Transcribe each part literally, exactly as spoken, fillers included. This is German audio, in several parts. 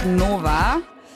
Nova.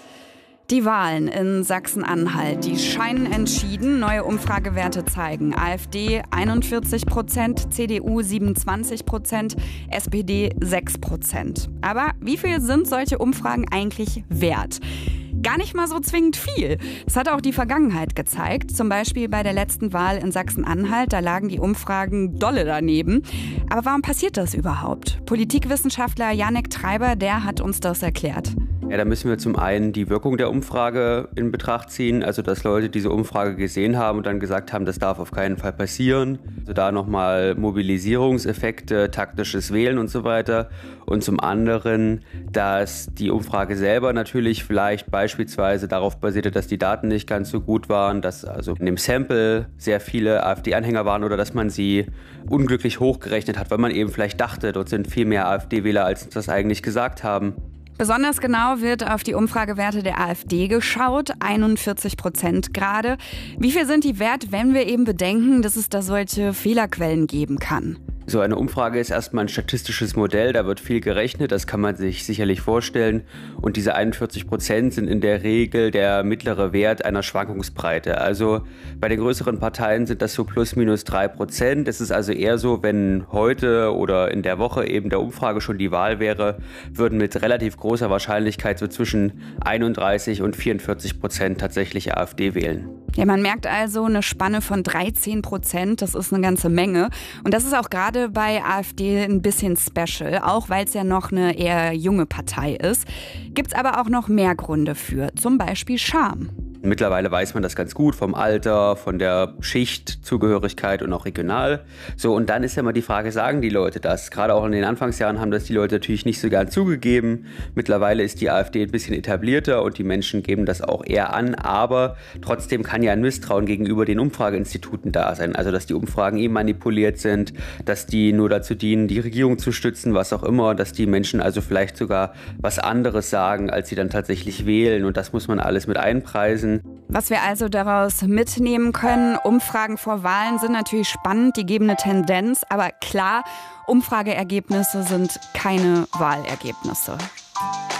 Die Wahlen in Sachsen-Anhalt, die scheinen entschieden. Neue Umfragewerte zeigen AfD einundvierzig Prozent, C D U siebenundzwanzig Prozent, S P D sechs Prozent. Aber wie viel sind solche Umfragen eigentlich wert? Gar nicht mal so zwingend viel. Das hat auch die Vergangenheit gezeigt. Zum Beispiel bei der letzten Wahl in Sachsen-Anhalt, da lagen die Umfragen dolle daneben. Aber warum passiert das überhaupt? Politikwissenschaftler Janek Treiber, der hat uns das erklärt. Ja, da müssen wir zum einen die Wirkung der Umfrage in Betracht ziehen, also dass Leute diese Umfrage gesehen haben und dann gesagt haben, das darf auf keinen Fall passieren. Also da nochmal Mobilisierungseffekte, taktisches Wählen und so weiter. Und zum anderen, dass die Umfrage selber natürlich vielleicht beispielsweise darauf basierte, dass die Daten nicht ganz so gut waren, dass also in dem Sample sehr viele AfD-Anhänger waren oder dass man sie unglücklich hochgerechnet hat, weil man eben vielleicht dachte, dort sind viel mehr AfD-Wähler, als uns das eigentlich gesagt haben. Besonders genau wird auf die Umfragewerte der AfD geschaut, einundvierzig Prozent gerade. Wie viel sind die wert, wenn wir eben bedenken, dass es da solche Fehlerquellen geben kann? So eine Umfrage ist erstmal ein statistisches Modell, da wird viel gerechnet, das kann man sich sicherlich vorstellen. Und diese einundvierzig Prozent sind in der Regel der mittlere Wert einer Schwankungsbreite. Also bei den größeren Parteien sind das so plus minus drei Prozent. Es ist also eher so, wenn heute oder in der Woche eben der Umfrage schon die Wahl wäre, würden mit relativ großer Wahrscheinlichkeit so zwischen einunddreißig und vierundvierzig Prozent tatsächlich AfD wählen. Ja, man merkt also eine Spanne von dreizehn Prozent, das ist eine ganze Menge. Und das ist auch gerade bei AfD ein bisschen special, auch weil es ja noch eine eher junge Partei ist. Gibt es aber auch noch mehr Gründe für, zum Beispiel Scham. Mittlerweile weiß man das ganz gut vom Alter, von der Schichtzugehörigkeit und auch regional. So, und dann ist ja mal die Frage, sagen die Leute das? Gerade auch in den Anfangsjahren haben das die Leute natürlich nicht so gern zugegeben. Mittlerweile ist die AfD ein bisschen etablierter und die Menschen geben das auch eher an. Aber trotzdem kann ja ein Misstrauen gegenüber den Umfrageinstituten da sein. Also, dass die Umfragen eh manipuliert sind, dass die nur dazu dienen, die Regierung zu stützen, was auch immer. Dass die Menschen also vielleicht sogar was anderes sagen, als sie dann tatsächlich wählen. Und das muss man alles mit einpreisen. Was wir also daraus mitnehmen können, Umfragen vor Wahlen sind natürlich spannend, die geben eine Tendenz, aber klar, Umfrageergebnisse sind keine Wahlergebnisse.